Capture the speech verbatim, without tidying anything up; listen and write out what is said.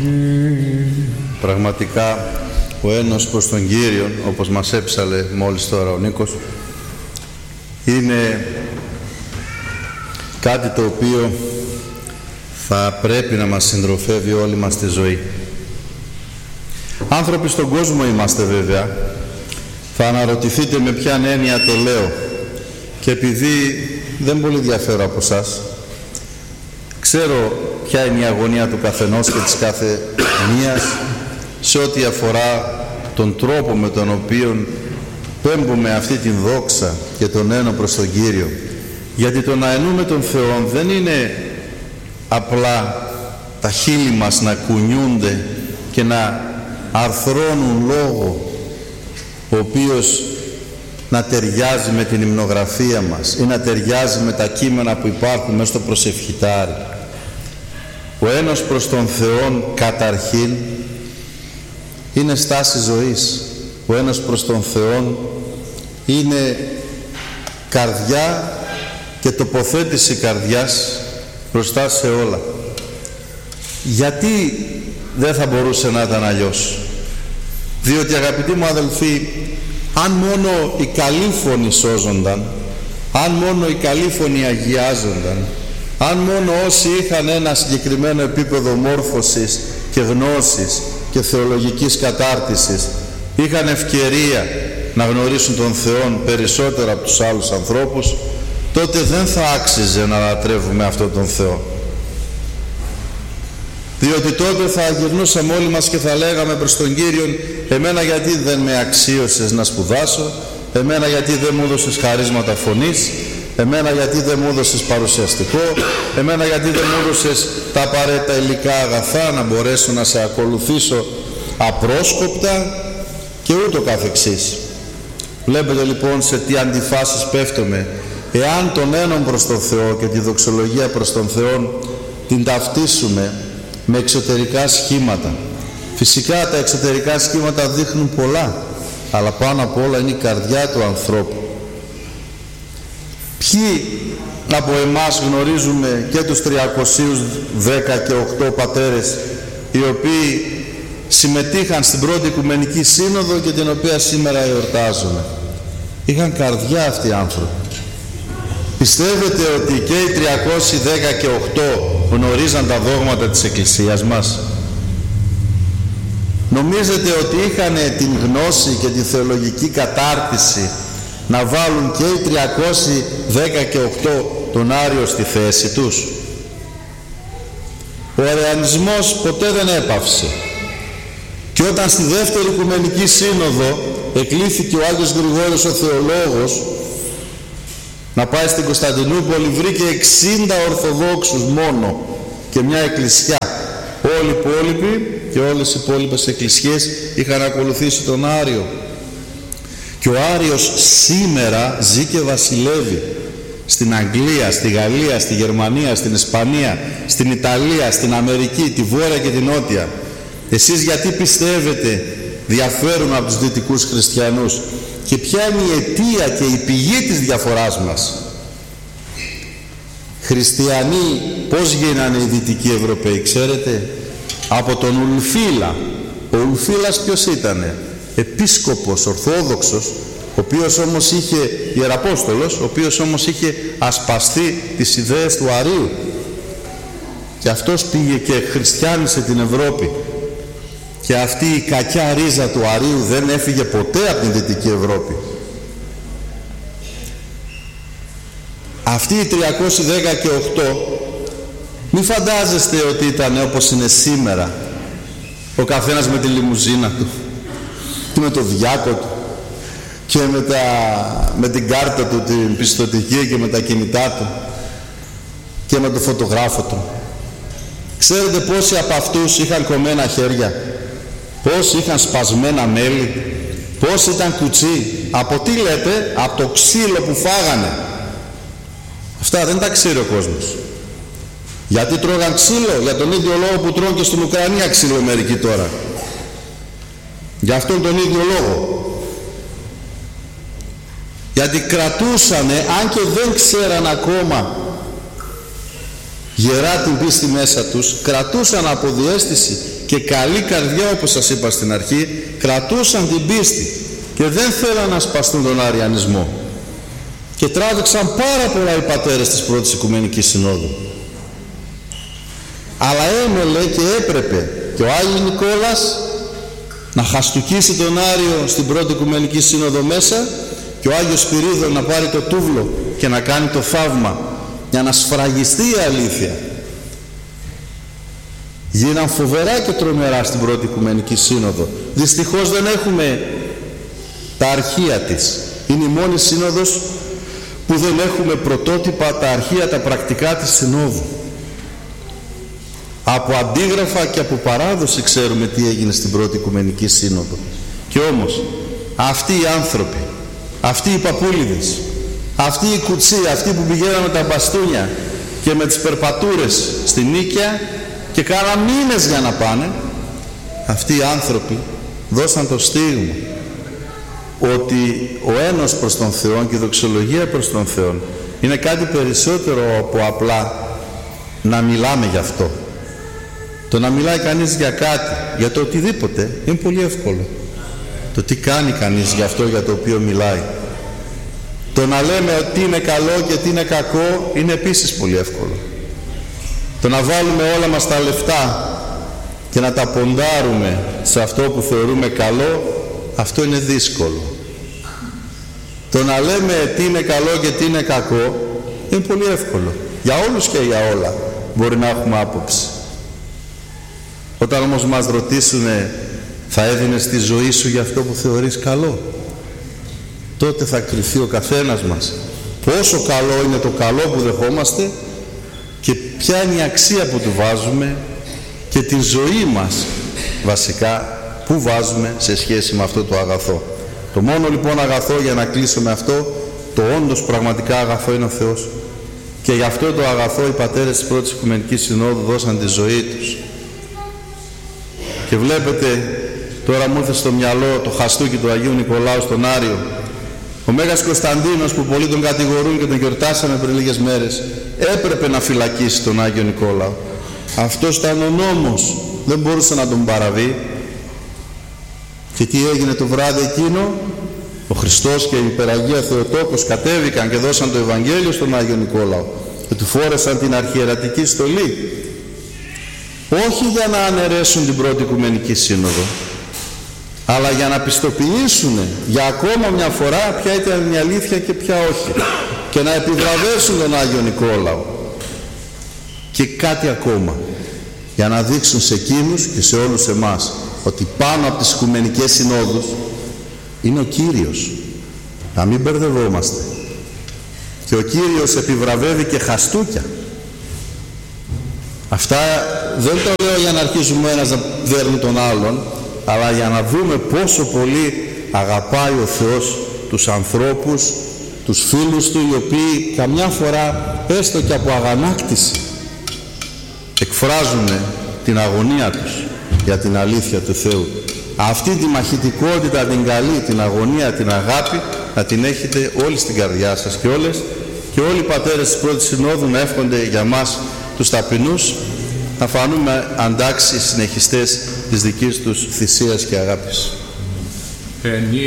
Πραγματικά ο ένος προς τον Κύριον, όπως μας έψαλε μόλις τώρα ο Νίκος, είναι κάτι το οποίο θα πρέπει να μας συντροφεύει όλη μας τη ζωή. Άνθρωποι στον κόσμο είμαστε βέβαια. Θα αναρωτηθείτε με ποια έννοια το λέω, και επειδή δεν πολύ διαφέρω από εσάς, ξέρω ποια είναι η αγωνία του καθενός και της κάθε μίας σε ό,τι αφορά τον τρόπο με τον οποίο πέμπουμε αυτή την δόξα και τον ένο προς τον Κύριο. Γιατί το να ενούμε τον Θεό δεν είναι απλά τα χείλη μας να κουνιούνται και να αρθρώνουν λόγο ο οποίος να ταιριάζει με την υμνογραφία μας ή να ταιριάζει με τα κείμενα που υπάρχουν μέσα στο προσευχητάρι. Ο ένος προς τον Θεόν καταρχήν είναι στάση ζωής. Ο ένος προς τον Θεόν είναι καρδιά και τοποθέτηση καρδιάς μπροστά σε όλα. Γιατί δεν θα μπορούσε να ήταν αλλιώς? Διότι, αγαπητοί μου αδελφοί, αν μόνο οι καλήφωνοι σώζονταν, αν μόνο οι καλήφωνοι αγιάζονταν, αν μόνο όσοι είχαν ένα συγκεκριμένο επίπεδο μόρφωσης και γνώσης και θεολογικής κατάρτισης είχαν ευκαιρία να γνωρίσουν τον Θεό περισσότερο από τους άλλους ανθρώπους, τότε δεν θα άξιζε να λατρεύουμε αυτόν τον Θεό. Διότι τότε θα γυρνούσαμε όλοι μας και θα λέγαμε προς τον Κύριον: εμένα γιατί δεν με αξίωσες να σπουδάσω, εμένα γιατί δεν μου έδωσες χαρίσματα φωνής, εμένα γιατί δεν μου έδωσες παρουσιαστικό, εμένα γιατί δεν μου έδωσες τα απαραίτητα υλικά αγαθά να μπορέσω να σε ακολουθήσω απρόσκοπτα, και ούτω καθεξής. Βλέπετε λοιπόν σε τι αντιφάσεις πέφτουμε εάν τον ένον προς τον Θεό και τη δοξολογία προς τον Θεό την ταυτίσουμε με εξωτερικά σχήματα. Φυσικά τα εξωτερικά σχήματα δείχνουν πολλά, αλλά πάνω απ' όλα είναι η καρδιά του ανθρώπου. Ποιοι από εμάς γνωρίζουμε και τους τριακόσιους δέκα και οκτώ πατέρες οι οποίοι συμμετείχαν στην πρώτη Οικουμενική Σύνοδο και την οποία σήμερα εορτάζουμε? Είχαν καρδιά αυτοί οι άνθρωποι. Πιστεύετε ότι και οι τριακόσιοι δέκα και οκτώ γνωρίζαν τα δόγματα της Εκκλησίας μας? Νομίζετε ότι είχαν την γνώση και τη θεολογική κατάρτιση να βάλουν και οι τριακόσιοι δέκα και οκτώ τον Άριο στη θέση τους? Ο Αρεανισμός ποτέ δεν έπαυσε. Και όταν στη δεύτερη Οικουμενική Σύνοδο εκλήθηκε ο Άγιος Γρηγόριος ο Θεολόγος να πάει στην Κωνσταντινούπολη, βρήκε εξήντα Ορθοδόξους μόνο και μια εκκλησιά. Όλοι οι υπόλοιποι και όλες οι υπόλοιπες εκκλησίες είχαν ακολουθήσει τον Άριο. Και ο Άριος σήμερα ζει και βασιλεύει στην Αγγλία, στη Γαλλία, στη Γερμανία, στην Ισπανία, στην Ιταλία, στην Αμερική, τη Βόρεια και τη Νότια. Εσείς γιατί πιστεύετε διαφέρουν από τους δυτικούς χριστιανούς? Και ποια είναι η αιτία και η πηγή της διαφοράς μας? Χριστιανοί πώς γίνανε οι δυτικοί Ευρωπαίοι, ξέρετε? Από τον Ουλφίλα. Ο Ουλφίλας ποιος ήτανε? Επίσκοπος Ορθόδοξος, ο οποίος όμως είχε, Ιεραπόστολος, ο οποίος όμως είχε ασπαστεί τις ιδέες του Αρείου. Και αυτός πήγε και χριστιάνισε την Ευρώπη. Και αυτή η κακιά ρίζα του Αρείου δεν έφυγε ποτέ από την Δυτική Ευρώπη. Αυτοί οι τριακόσιοι δέκα και οκτώ, μη φαντάζεστε ότι ήταν όπως είναι σήμερα, ο καθένας με τη λιμουζίνα του και με το διάκο του και με, τα, με την κάρτα του την πιστωτική και με τα κινητά του και με το φωτογράφο του. Ξέρετε πόσοι από αυτούς είχαν κομμένα χέρια, πόσοι είχαν σπασμένα μέλη, πόσοι ήταν κουτσί? Από τι λέτε? Από το ξύλο που φάγανε. Αυτά δεν τα ξέρει ο κόσμος. Γιατί τρώγαν ξύλο? Για τον ίδιο λόγο που τρώνε και στην Ουκρανία ξύλο μερικοί τώρα. Για αυτόν τον ίδιο λόγο. Γιατί κρατούσανε, αν και δεν ξέραν ακόμα γερά την πίστη μέσα τους, κρατούσαν από διαίσθηση και καλή καρδιά, όπως σας είπα στην αρχή, κρατούσαν την πίστη και δεν θέλαν να σπαστούν τον αριανισμό. Και τράβηξαν πάρα πολλά οι πατέρες της Πρώτης Οικουμενικής Συνόδου. Αλλά έμελε και έπρεπε και ο Άγιος Νικόλας να χαστουκίσει τον Άριο στην Πρώτη Οικουμενική Σύνοδο μέσα και ο Άγιος Σπυρίδων να πάρει το τούβλο και να κάνει το θαύμα για να σφραγιστεί η αλήθεια. Γίναν φοβερά και τρομερά στην Πρώτη Οικουμενική Σύνοδο. Δυστυχώς δεν έχουμε τα αρχεία της. Είναι η μόνη σύνοδος που δεν έχουμε πρωτότυπα, τα αρχεία, τα πρακτικά της Συνόδου. Από αντίγραφα και από παράδοση ξέρουμε τι έγινε στην Πρώτη Οικουμενική Σύνοδο. Και όμως αυτοί οι άνθρωποι, αυτοί οι παππούλιδες, αυτοί οι κουτσοί, αυτοί που πηγαίναν με τα μπαστούνια και με τις περπατούρες στη Νίκαια και κάναν μήνες για να πάνε, αυτοί οι άνθρωποι δώσαν το στίγμα ότι ο ένος προς τον Θεό και η δοξολογία προς τον Θεό είναι κάτι περισσότερο από απλά να μιλάμε γι' αυτό. Το να μιλάει κανείς για κάτι, για το οτιδήποτε, είναι πολύ εύκολο. Το τι κάνει κανείς για αυτό για το οποίο μιλάει. Το να λέμε ότι είναι καλό και τι είναι κακό είναι επίσης πολύ εύκολο. Το να βάλουμε όλα μας τα λεφτά και να τα ποντάρουμε σε αυτό που θεωρούμε καλό, αυτό είναι δύσκολο. Το να λέμε τι είναι καλό και τι είναι κακό είναι πολύ εύκολο. Για όλους και για όλα μπορεί να έχουμε άποψη. Όταν όμως μας ρωτήσουν, θα έδινες τη ζωή σου για αυτό που θεωρείς καλό, τότε θα κριθεί ο καθένας μας πόσο καλό είναι το καλό που δεχόμαστε και ποια είναι η αξία που του βάζουμε και τη ζωή μας βασικά που βάζουμε σε σχέση με αυτό το αγαθό. Το μόνο λοιπόν αγαθό, για να κλείσω με αυτό, το όντως πραγματικά αγαθό είναι ο Θεός. Και γι' αυτό το αγαθό οι πατέρες της Πρώτης Οικουμενικής Συνόδου δώσαν τη ζωή τους. Και βλέπετε, τώρα μου ήρθε στο μυαλό το χαστούκι του Αγίου Νικολάου στον Άριο. Ο Μέγας Κωνσταντίνος, που πολλοί τον κατηγορούν και τον γιορτάσαμε πριν λίγες μέρες, έπρεπε να φυλακίσει τον Άγιο Νικόλαο. Αυτός ήταν ο νόμος, δεν μπορούσε να τον παραβεί. Και τι έγινε το βράδυ εκείνο? Ο Χριστός και η Υπεραγία Θεοτόκος κατέβηκαν και δώσαν το Ευαγγέλιο στον Άγιο Νικόλαο και του φόρεσαν την αρχιερατική στολή, όχι για να αναιρέσουν την Πρώτη Οικουμενική Σύνοδο, αλλά για να πιστοποιήσουν για ακόμα μια φορά ποια ήταν η αλήθεια και ποια όχι, και να επιβραβεύσουν τον Άγιο Νικόλαο. Και κάτι ακόμα, για να δείξουν σε εκείνους και σε όλους εμάς ότι πάνω από τις Οικουμενικές Συνόδους είναι ο Κύριος. Να μην μπερδευόμαστε. Και ο Κύριος επιβραβεύει και χαστούκια. Αυτά δεν το λέω για να αρχίσουμε ένας να δέρνει τον άλλον, αλλά για να δούμε πόσο πολύ αγαπάει ο Θεός τους ανθρώπους, τους φίλους Του, οι οποίοι καμιά φορά, έστω και από αγανάκτηση, εκφράζουν την αγωνία τους για την αλήθεια του Θεού. Αυτή τη μαχητικότητα, την καλή, την αγωνία, την αγάπη, να την έχετε όλοι στην καρδιά σας και όλες, και όλοι οι πατέρες της Πρώτης Συνόδου να εύχονται για μας τους ταπεινούς να φανούμε αντάξεις συνεχιστές της δικής τους θυσίας και αγάπης.